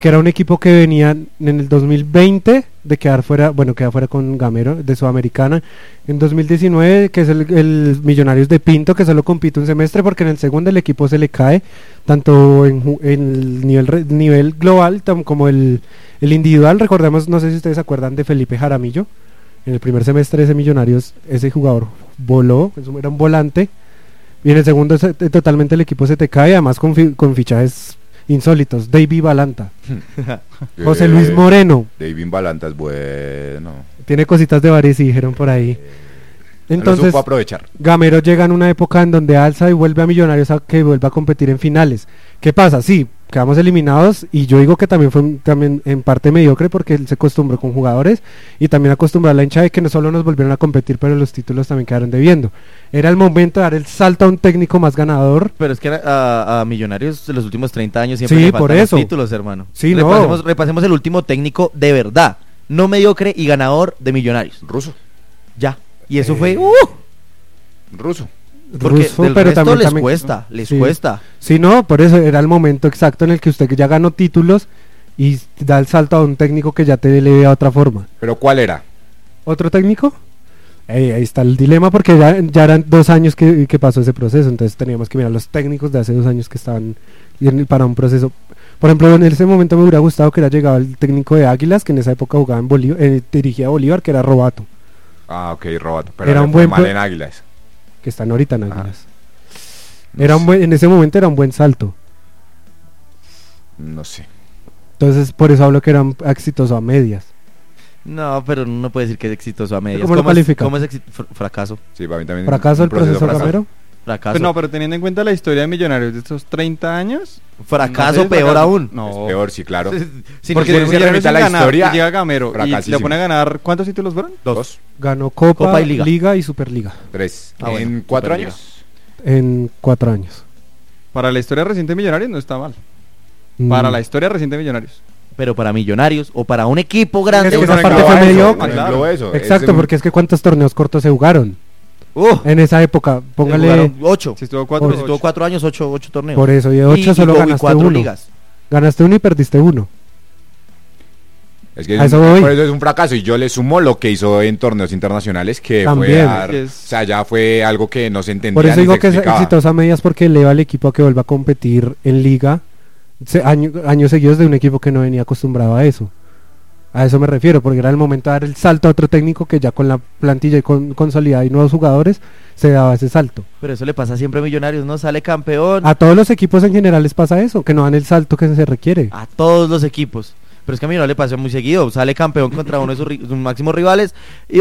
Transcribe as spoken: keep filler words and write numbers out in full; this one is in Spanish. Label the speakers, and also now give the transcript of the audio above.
Speaker 1: que era un equipo que venía en el dos mil veinte de quedar fuera, bueno, quedar fuera con Gamero de Sudamericana, en dos mil diecinueve que es el, el Millonarios de Pinto, que solo compite un semestre porque en el segundo el equipo se le cae, tanto en, ju- en el nivel, re- nivel global tam- como el, el individual. Recordemos, no sé si ustedes se acuerdan de Felipe Jaramillo, en el primer semestre ese Millonarios, ese jugador voló, eso era un volante, y en el segundo se- totalmente el equipo se te cae, además con, fi- con fichajes insólitos. David Balanta, José Luis Moreno,
Speaker 2: David Balanta es bueno.
Speaker 1: tiene cositas de varios y dijeron por ahí.
Speaker 2: Entonces,
Speaker 1: Entonces,
Speaker 2: lo supo aprovechar.
Speaker 1: Gamero llega en una época en donde alza y vuelve a Millonarios a que vuelva a competir en finales. ¿Qué pasa? Sí, quedamos eliminados y yo digo que también fue un- también en parte mediocre porque él se acostumbró con jugadores y también acostumbró a la hincha de que no solo nos volvieron a competir, pero los títulos también quedaron debiendo. Era el momento de dar el salto a un técnico más ganador.
Speaker 3: Pero es que a, a Millonarios de los últimos treinta años siempre
Speaker 1: Sí,
Speaker 3: le faltan
Speaker 1: por
Speaker 3: los
Speaker 1: eso.
Speaker 3: títulos, hermano.
Speaker 1: Sí, no.
Speaker 3: repasemos, repasemos el último técnico de verdad, no mediocre y ganador de Millonarios.
Speaker 2: Ruso.
Speaker 3: Ya. Y eso
Speaker 2: Eh,
Speaker 3: fue... ¡uh!
Speaker 2: Ruso.
Speaker 3: Porque
Speaker 1: Ruso,
Speaker 3: del
Speaker 1: pero
Speaker 3: resto
Speaker 1: también-
Speaker 3: les
Speaker 1: también-
Speaker 3: cuesta, les
Speaker 1: sí.
Speaker 3: cuesta.
Speaker 1: Sí, no, por eso era el momento exacto en el que usted ya ganó títulos y da el salto a un técnico que ya te le ve a otra forma.
Speaker 2: ¿Pero cuál era?
Speaker 1: ¿Otro técnico? Ey, ahí está el dilema porque ya, ya eran dos años que, que pasó ese proceso, entonces teníamos que mirar los técnicos de hace dos años que estaban en- para un proceso. Por ejemplo, en ese momento me hubiera gustado que hubiera llegado el técnico de Águilas, que en esa época jugaba en Bolívar, eh, dirigía a Bolívar, que era Robato,
Speaker 2: Ah, ok, Robato. Pero
Speaker 1: Era
Speaker 2: le
Speaker 1: un
Speaker 2: fue
Speaker 1: buen
Speaker 2: mal
Speaker 1: pro-
Speaker 2: en Águilas.
Speaker 1: que están ahorita en
Speaker 2: Ah,
Speaker 1: Águilas.
Speaker 2: no
Speaker 1: Era un
Speaker 2: sé,
Speaker 1: buen, en ese momento era un buen salto.
Speaker 2: No sé.
Speaker 1: Entonces, por eso hablo que era un exitoso a medias.
Speaker 3: No, pero no puede decir que es exitoso a medias.
Speaker 1: ¿Cómo lo
Speaker 3: es,
Speaker 1: califica?
Speaker 3: ¿Cómo es exi- fr- fracaso?
Speaker 2: Sí, para mí también.
Speaker 1: ¿Fracaso
Speaker 2: un
Speaker 1: el proceso
Speaker 2: fracaso.
Speaker 1: Gamero?
Speaker 3: Fracaso.
Speaker 4: Pues no, pero teniendo en cuenta la historia de Millonarios de estos treinta años.
Speaker 3: fracaso,
Speaker 4: no sé,
Speaker 3: peor
Speaker 4: fracaso.
Speaker 3: aún.
Speaker 4: No.
Speaker 2: Es peor, sí, claro.
Speaker 3: Sin
Speaker 2: Porque
Speaker 3: ningún-
Speaker 2: si se
Speaker 4: Millonarios
Speaker 2: remite a la
Speaker 4: sin ganar,
Speaker 2: historia,
Speaker 4: y llega Gamero y
Speaker 2: fracasísimo.
Speaker 4: le pone a ganar. ¿Cuántos títulos fueron?
Speaker 2: Dos.
Speaker 1: Ganó Copa,
Speaker 3: Copa y Liga.
Speaker 1: Liga y Superliga
Speaker 2: Tres.
Speaker 3: Ah,
Speaker 2: en
Speaker 3: bueno,
Speaker 2: cuatro
Speaker 3: Superliga.
Speaker 2: años.
Speaker 1: en cuatro años.
Speaker 4: Para la historia reciente de Millonarios no está mal.
Speaker 1: Mm.
Speaker 4: Para la historia reciente de Millonarios.
Speaker 3: Pero para Millonarios o para un equipo grande.
Speaker 1: Es que
Speaker 2: Uno
Speaker 1: esa parte
Speaker 2: engloba
Speaker 1: fue
Speaker 2: eso,
Speaker 1: mediocre.
Speaker 2: uno engloba eso.
Speaker 1: Exacto,
Speaker 2: Es un-
Speaker 1: porque es que cuántos torneos cortos se jugaron
Speaker 3: Uh,
Speaker 1: en esa época. Póngale
Speaker 3: jugaron ocho.
Speaker 4: Si estuvo cuatro.
Speaker 1: Por-
Speaker 3: Si tuvo cuatro años, ocho, ocho torneos.
Speaker 1: por eso, y de ocho
Speaker 3: Y-
Speaker 1: solo
Speaker 3: y, y
Speaker 1: ganaste
Speaker 3: cuatro
Speaker 1: uno.
Speaker 3: ligas.
Speaker 1: Ganaste uno y perdiste uno.
Speaker 2: Es que
Speaker 1: A
Speaker 2: es
Speaker 1: eso
Speaker 2: un-
Speaker 1: voy.
Speaker 2: por eso es un fracaso. Y yo le sumo lo que hizo en torneos internacionales, que fue
Speaker 1: También.
Speaker 2: dar-
Speaker 4: Es-
Speaker 2: o sea, ya fue algo que no se entendía.
Speaker 1: Por eso
Speaker 2: ni
Speaker 1: digo
Speaker 2: se
Speaker 1: que es
Speaker 2: explicaba.
Speaker 1: exitosa a medias porque eleva al equipo a que vuelva a competir en liga se- año- años seguidos de un equipo que no venía acostumbrado a eso. A eso me refiero, porque era el momento de dar el salto a otro técnico que ya con la plantilla y con consolidada y nuevos jugadores se daba ese salto.
Speaker 3: Pero eso le pasa siempre a Millonarios, ¿no? Sale campeón
Speaker 1: A todos los equipos en general les pasa eso, que no dan el salto que se requiere.
Speaker 3: a todos los equipos. Pero es que a Millonarios le pasa muy seguido. Sale campeón contra uno de sus, ri- sus máximos rivales y